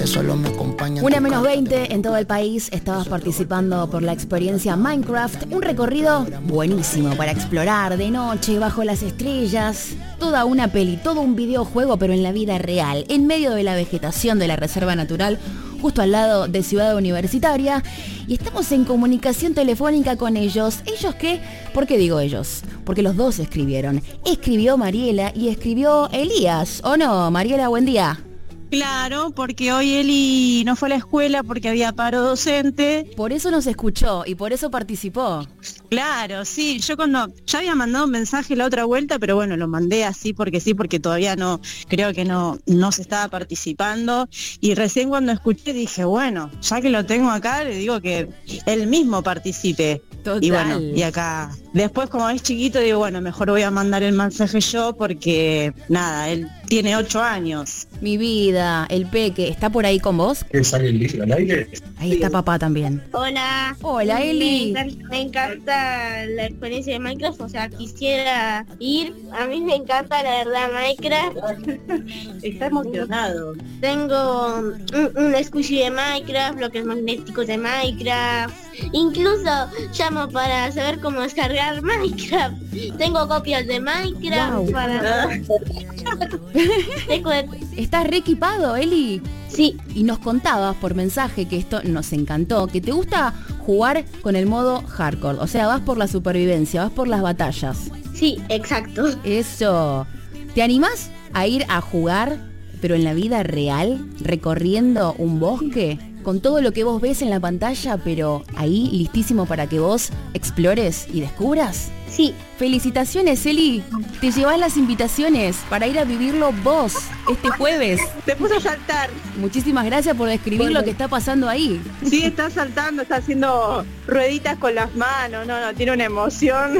ustedes solo me acompañan. 1:20 en todo el país. Estabas participando por la experiencia Minecraft. Un recorrido buenísimo para explorar de noche, bajo las estrellas. Toda una peli, todo un videojuego, pero en la vida real, en medio de la vegetación de la Reserva Natural, justo al lado de Ciudad Universitaria. Y estamos en comunicación telefónica con ellos. ¿Ellos qué? ¿Por qué digo ellos? Porque los dos escribieron. Escribió Mariela y escribió Elías. ¿O no? Mariela, buen día. Claro, porque hoy Eli no fue a la escuela porque había paro docente. Por eso nos escuchó y por eso participó. Claro, sí, yo ya había mandado un mensaje la otra vuelta, pero bueno, lo mandé así, porque todavía no, creo que no se estaba participando. Y recién cuando escuché dije, bueno, ya que lo tengo acá, le digo que él mismo participe. Total. Y bueno, y acá, después como es chiquito, digo, bueno, mejor voy a mandar el mensaje yo porque, nada, él tiene 8 años. Mi vida, el peque, ¿está por ahí con vos? ¿Sale el libro al aire? Ahí está papá también. Hola. Hola, Eli. Me encanta la experiencia de Minecraft, o sea, quisiera ir. A mí me encanta, la verdad, Minecraft. Está emocionado. Tengo un squishy de Minecraft, bloques magnéticos de Minecraft. Incluso llamo para saber cómo descargar Minecraft. Tengo copias de Minecraft. Wow. Para... ¿Estás re equipado, Eli? Sí. Y nos contabas por mensaje que esto nos encantó, que te gusta jugar con el modo hardcore, o sea, vas por la supervivencia, vas por las batallas. Sí, exacto. Eso. ¿Te animás a ir a jugar, pero en la vida real, recorriendo un bosque, con todo lo que vos ves en la pantalla, pero ahí listísimo para que vos explores y descubras? Sí. Felicitaciones, Eli. Te llevas las invitaciones para ir a vivirlo vos este jueves. Te puso a saltar. Muchísimas gracias por describir lo que está pasando ahí. Sí, está saltando, está haciendo rueditas con las manos. No, tiene una emoción.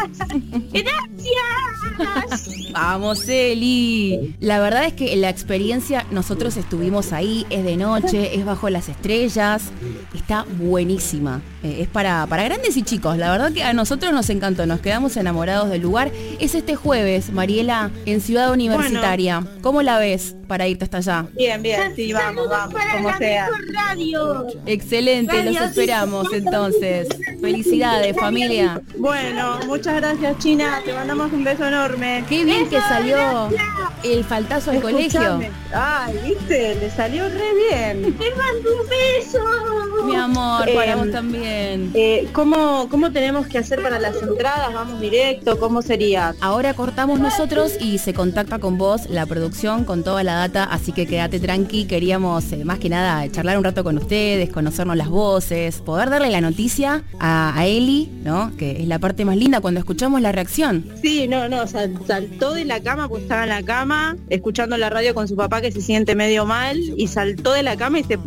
¡Gracias! Vamos, Eli. La verdad es que la experiencia, nosotros estuvimos ahí, es de noche, es bajo las estrellas, está buenísima. Es para grandes y chicos, la verdad que a nosotros nos encantó, nos quedamos enamorados del lugar. Es este jueves, Mariela, en Ciudad Universitaria. Bueno. ¿Cómo la ves para irte hasta allá? Bien, sí, vamos, como sea. Radio. Excelente, los esperamos entonces. Felicidades, familia. Bueno, muchas gracias, China, te mandamos un beso enorme. Qué bien que salió el faltazo al colegio. Ay, viste, le salió re bien. Te mando un beso. Mi amor, para vos también. ¿Cómo tenemos que hacer para las entradas? ¿Vamos directo? ¿Cómo sería? Ahora cortamos nosotros y se contacta con vos la producción con toda la data, así que quédate tranqui. Queríamos más que nada charlar un rato con ustedes, conocernos las voces, poder darle la noticia a Eli, ¿no? Que es la parte más linda cuando escuchamos la reacción. Sí, saltó de la cama, pues estaba en la cama, escuchando la radio con su papá que se siente medio mal, y saltó de la cama y se